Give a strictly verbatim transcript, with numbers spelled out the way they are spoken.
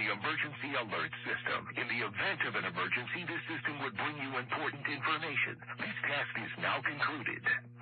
the emergency alert system. In the event of an emergency, this system would bring you important information. This task is now concluded.